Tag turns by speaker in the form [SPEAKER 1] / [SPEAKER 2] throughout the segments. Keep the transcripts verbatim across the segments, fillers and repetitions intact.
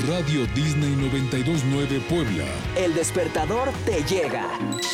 [SPEAKER 1] Radio Disney noventa y dos punto nueve Puebla.
[SPEAKER 2] El despertador te llega.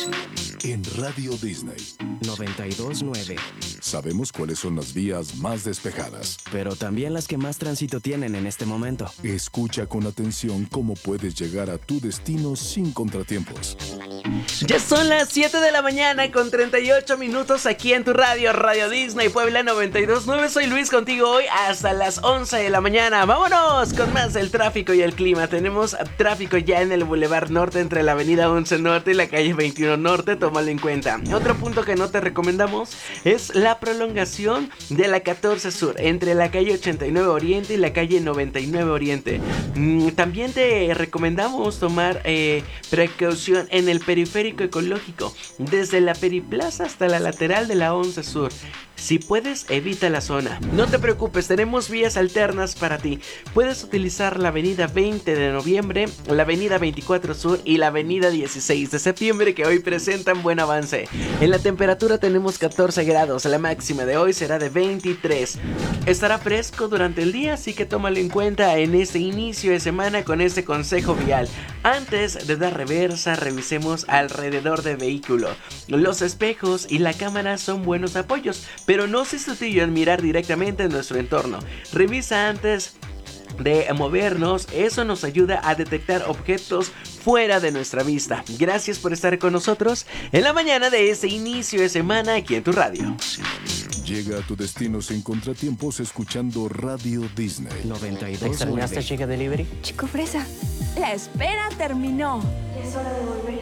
[SPEAKER 1] En Radio Disney
[SPEAKER 2] noventa y dos punto nueve.
[SPEAKER 1] sabemos cuáles son las vías más despejadas,
[SPEAKER 2] pero también las que más tránsito tienen en este momento.
[SPEAKER 1] Escucha con atención cómo puedes llegar a tu destino sin contratiempos.
[SPEAKER 3] Ya son las siete de la mañana con treinta y ocho minutos aquí en tu radio, Radio Disney Puebla noventa y dos punto nueve. Soy Luis contigo hoy hasta las once de la mañana. Vámonos con más del tráfico y el clima. Tenemos tráfico ya en el Boulevard Norte entre la avenida once Norte y la calle veintiuno Norte. Tómalo en cuenta. Otro punto que no te recomendamos es la prolongación de la catorce Sur entre la calle ochenta y nueve Oriente y la calle noventa y nueve Oriente. Mm, también te recomendamos tomar eh, precaución en el periférico ecológico desde la Periplaza hasta la lateral de la once Sur. Si puedes, evita la zona. No te preocupes, tenemos vías alternas para ti. Puedes utilizar la avenida veinte de noviembre, la avenida veinticuatro Sur y la avenida dieciséis de septiembre, que hoy presentan buen avance. En la temperatura tenemos catorce grados, la máxima de hoy será de veintitrés. Estará fresco durante el día, así que tómalo en cuenta en este inicio de semana con este consejo vial. Antes de dar reversa, revisemos alrededor del vehículo. Los espejos y la cámara son buenos apoyos, pero no se sustituye en mirar directamente en nuestro entorno. Revisa antes de movernos, eso nos ayuda a detectar objetos fuera de nuestra vista. Gracias por estar con nosotros en la mañana de este inicio de semana aquí en tu radio.
[SPEAKER 1] Llega a tu destino sin contratiempos escuchando Radio Disney
[SPEAKER 2] noventa y dos punto nueve.
[SPEAKER 4] ¿Extrañaste, chica delivery?
[SPEAKER 5] Chico fresa, la espera terminó.
[SPEAKER 6] Es hora de volver.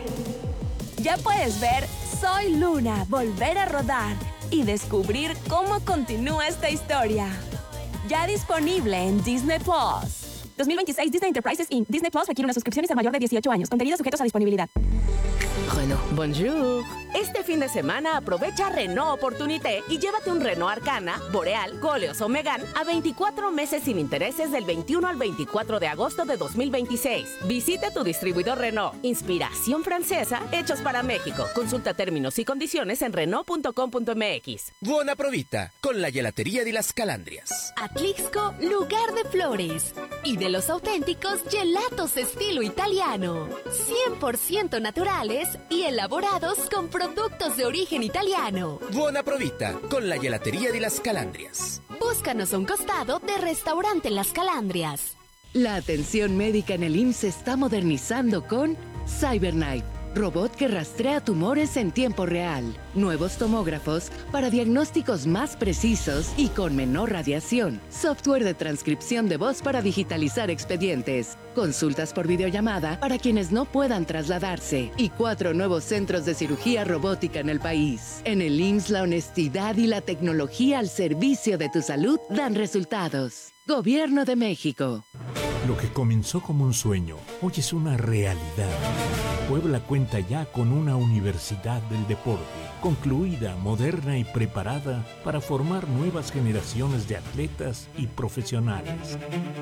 [SPEAKER 5] Ya puedes ver Soy Luna, volver a rodar y descubrir cómo continúa esta historia. Ya disponible en Disney Plus. dos mil veintiséis Disney Enterprises incorporated. Disney Plus requiere una suscripción y ser mayor de dieciocho años. Contenidos sujetos a disponibilidad.
[SPEAKER 4] Renault.
[SPEAKER 7] Bonjour. Este fin de semana aprovecha Renault Opportunité y llévate un Renault Arcana, Boreal, Koleos o Megane a veinticuatro meses sin intereses del veintiuno al veinticuatro de agosto de dos mil veintiséis. Visita tu distribuidor Renault. Inspiración francesa, hechos para México. Consulta términos y condiciones en renault punto com punto m x.
[SPEAKER 8] Buona provita con la gelatería de las Calandrias.
[SPEAKER 9] Atlixco, lugar de flores y de los auténticos gelatos estilo italiano. cien por ciento naturales y elaborados con productos de origen italiano.
[SPEAKER 8] Buona provita con la gelatería de las Calandrias.
[SPEAKER 9] Búscanos a un costado de Restaurante Las Calandrias.
[SPEAKER 10] La atención médica en el I M S se está modernizando con CyberKnife, robot que rastrea tumores en tiempo real. Nuevos tomógrafos para diagnósticos más precisos y con menor radiación. Software de transcripción de voz para digitalizar expedientes. Consultas por videollamada para quienes no puedan trasladarse. Y cuatro nuevos centros de cirugía robótica en el país. En el I M S S la honestidad y la tecnología al servicio de tu salud dan resultados. Gobierno de México.
[SPEAKER 11] Lo que comenzó como un sueño, hoy es una realidad. Puebla cuenta ya con una universidad del deporte, concluida, moderna y preparada para formar nuevas generaciones de atletas y profesionales.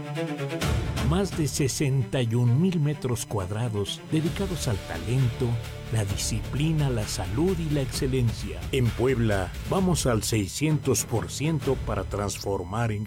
[SPEAKER 11] Más de sesenta y un mil metros cuadrados dedicados al talento, la disciplina, la salud y la excelencia. En Puebla, vamos al seiscientos por ciento para transformar en